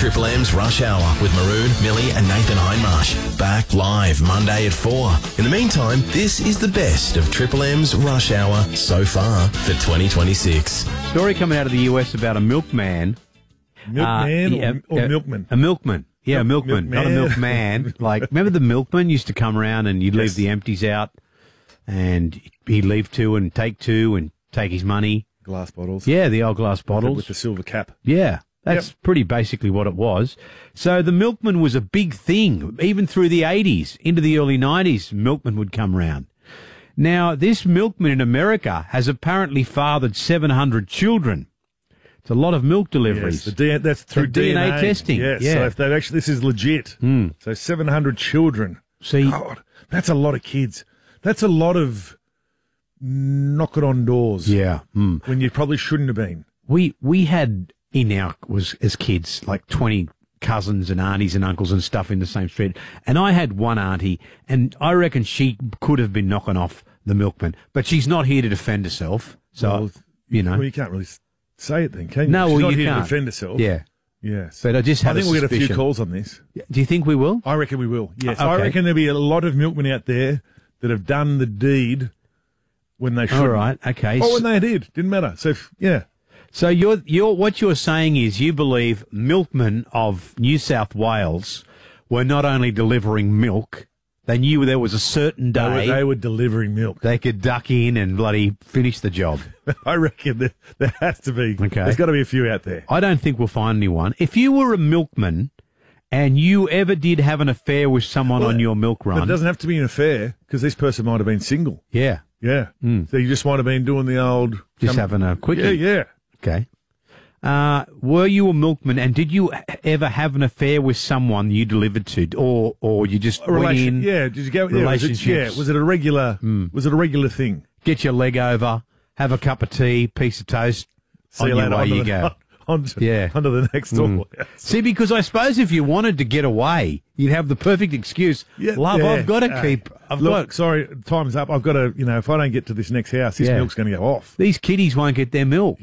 Triple M's Rush Hour with Maroon, Millie and Nathan Hindmarsh. Back live Monday at 4. In the meantime, this is the best of Triple M's Rush Hour so far for 2026. Story coming out of the US about a milkman. Milkman or milkman? A milkman. Yeah, a milkman, not a milkman. Like, remember the milkman used to come around and you'd leave the empties out and he'd leave two and take his money. Glass bottles. Yeah, the old glass bottles. With the silver cap. Yeah, that's pretty basically what it was. So the milkman was a big thing. Even through the 80s, into the early 90s, milkman would come round. Now, this milkman in America has apparently fathered 700 children. It's a lot of milk deliveries. Yes, that's through DNA testing. Yes, yeah. so if they've actually, this is legit. So 700 children. See, God, that's a lot of kids. That's a lot of knocking on doors. Yeah. When you probably shouldn't have been. We had as kids, like 20 cousins and aunties and uncles and stuff in the same street. And I had one auntie, and I reckon she could have been knocking off the milkman, but she's not here to defend herself. So, Well, you can't really say it then, can you? No, She's well, not you here can't. to defend herself. Yeah. Yes. But I just had I think we'll get a few suspicion. calls on this. Do you think we will? I reckon we will. Yes. Okay. I reckon there'll be a lot of milkmen out there that have done the deed when they shouldn't. All right. Okay. Or when they did. Didn't matter. So, yeah. So what you're saying is you believe milkmen of New South Wales were not only delivering milk, they knew there was a certain day They were delivering milk. they could duck in and bloody finish the job. I reckon there has to be. Okay. There's got to be a few out there. I don't think we'll find anyone. If you were a milkman and you ever did have an affair with someone on your milk But run, it doesn't have to be an affair because this person might have been single. yeah, Yeah. So you just might have been doing the old... having a quickie. Yeah. Okay. Were you a milkman, and did you ever have an affair with someone you delivered to, or you just went in? Yeah, did you go? Relationships. Was it a regular? Was it a regular thing? Get your leg over, have a cup of tea, piece of toast. See on you your later. way Onto you the- go. Onto Yeah. the next door. See, because I suppose if you wanted to get away, you'd have the perfect excuse. Love, I've got to keep. Sorry, time's up. I've got to. If I don't get to this next house, this Yeah. milk's going to go off. These kiddies won't get their milk.